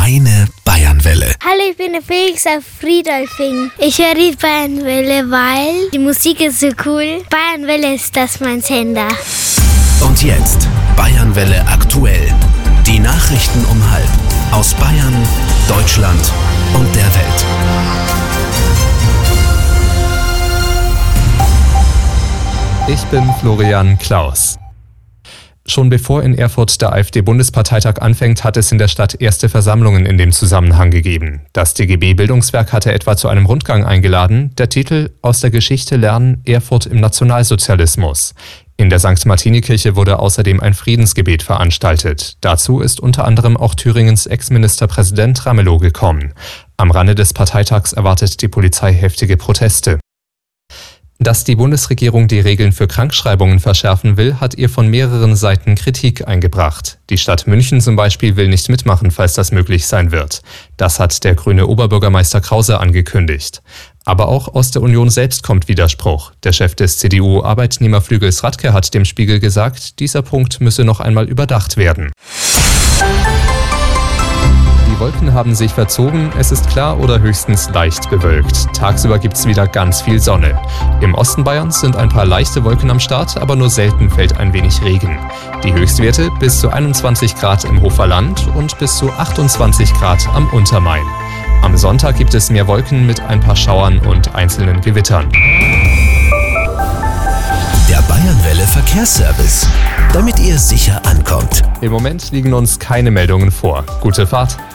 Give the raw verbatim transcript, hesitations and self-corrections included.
Kleine Bayernwelle. Hallo, ich bin der Felix aus Friedolfing. Ich höre die Bayernwelle, weil die Musik ist so cool. Bayernwelle ist das mein Sender. Und jetzt Bayernwelle aktuell. Die Nachrichten um halb aus Bayern, Deutschland und der Welt. Ich bin Florian Klaus. Schon bevor in Erfurt der AfD-Bundesparteitag anfängt, hat es in der Stadt erste Versammlungen in dem Zusammenhang gegeben. Das D G B-Bildungswerk hatte etwa zu einem Rundgang eingeladen. Der Titel »Aus der Geschichte lernen: Erfurt im Nationalsozialismus«. In der Sankt Martini-Kirche wurde außerdem ein Friedensgebet veranstaltet. Dazu ist unter anderem auch Thüringens Ex-Ministerpräsident Ramelow gekommen. Am Rande des Parteitags erwartet die Polizei heftige Proteste. Dass die Bundesregierung die Regeln für Krankschreibungen verschärfen will, hat ihr von mehreren Seiten Kritik eingebracht. Die Stadt München zum Beispiel will nicht mitmachen, falls das möglich sein wird. Das hat der grüne Oberbürgermeister Krause angekündigt. Aber auch aus der Union selbst kommt Widerspruch. Der Chef des C D U-Arbeitnehmerflügels Radke hat dem Spiegel gesagt, dieser Punkt müsse noch einmal überdacht werden. Die Wolken haben sich verzogen, es ist klar oder höchstens leicht bewölkt. Tagsüber gibt's wieder ganz viel Sonne. Im Osten Bayerns sind ein paar leichte Wolken am Start, aber nur selten fällt ein wenig Regen. Die Höchstwerte bis zu einundzwanzig Grad im Hoferland und bis zu achtundzwanzig Grad am Untermain. Am Sonntag gibt es mehr Wolken mit ein paar Schauern und einzelnen Gewittern. Der Bayernwelle Verkehrsservice, damit ihr sicher ankommt. Im Moment liegen uns keine Meldungen vor. Gute Fahrt!